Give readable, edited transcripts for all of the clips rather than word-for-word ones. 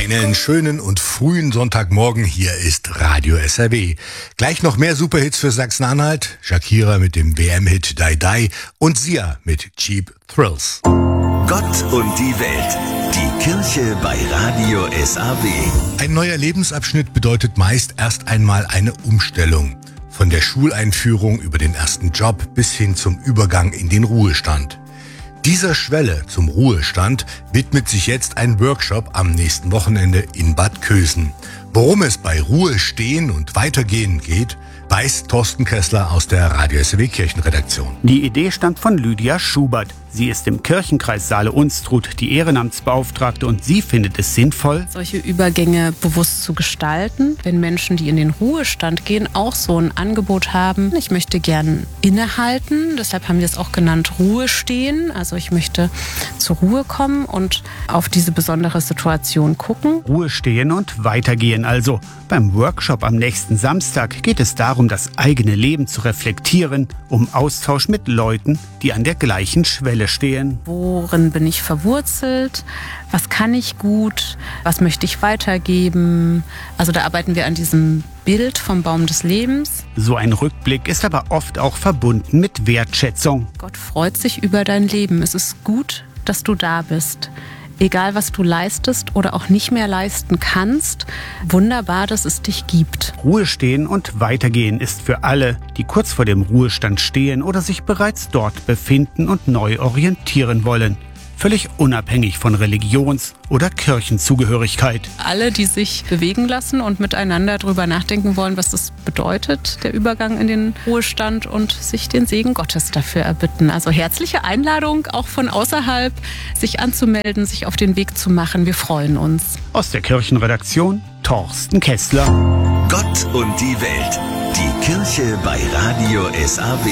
Einen schönen und frühen Sonntagmorgen, hier ist Radio SRW. Gleich noch mehr Superhits für Sachsen-Anhalt, Shakira mit dem WM-Hit Die Die und Sia mit Cheap Thrills. Gott und die Welt, die Kirche bei Radio SAW. Ein neuer Lebensabschnitt bedeutet meist erst einmal eine Umstellung. Von der Schuleinführung über den ersten Job bis hin zum Übergang in den Ruhestand. Dieser Schwelle zum Ruhestand widmet sich jetzt ein Workshop am nächsten Wochenende in Bad Kösen. Worum es bei Ruhe stehen und weitergehen geht, weiß Thorsten Kessler aus der Radio SRW Kirchenredaktion. Die Idee stammt von Lydia Schubert. Sie ist im Kirchenkreis Saale-Unstrut die Ehrenamtsbeauftragte und sie findet es sinnvoll, solche Übergänge bewusst zu gestalten, wenn Menschen, die in den Ruhestand gehen, auch so ein Angebot haben. Ich möchte gern innehalten, deshalb haben wir es auch genannt Ruhe stehen. Also ich möchte zur Ruhe kommen und auf diese besondere Situation gucken. Ruhe stehen und weitergehen also. Beim Workshop am nächsten Samstag geht es darum, das eigene Leben zu reflektieren, um Austausch mit Leuten, die an der gleichen Schwelle stehen. Worin bin ich verwurzelt? Was kann ich gut? Was möchte ich weitergeben? Also da arbeiten wir an diesem Bild vom Baum des Lebens. So ein Rückblick ist aber oft auch verbunden mit Wertschätzung. Gott freut sich über dein Leben. Es ist gut, dass du da bist. Egal, was du leistest oder auch nicht mehr leisten kannst, wunderbar, dass es dich gibt. Ruhe stehen und weitergehen ist für alle, die kurz vor dem Ruhestand stehen oder sich bereits dort befinden und neu orientieren wollen. Völlig unabhängig von Religions- oder Kirchenzugehörigkeit. Alle, die sich bewegen lassen und miteinander darüber nachdenken wollen, was das bedeutet, der Übergang in den Ruhestand und sich den Segen Gottes dafür erbitten. Also herzliche Einladung, auch von außerhalb, sich anzumelden, sich auf den Weg zu machen. Wir freuen uns. Aus der Kirchenredaktion Thorsten Kessler. Gott und die Welt, die Kirche bei Radio SAW.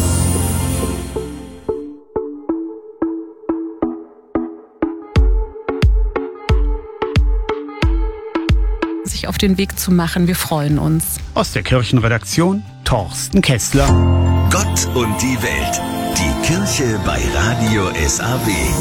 Sich auf den Weg zu machen. Wir freuen uns. Aus der Kirchenredaktion Thorsten Kessler. Gott und die Welt, die Kirche bei Radio SAW.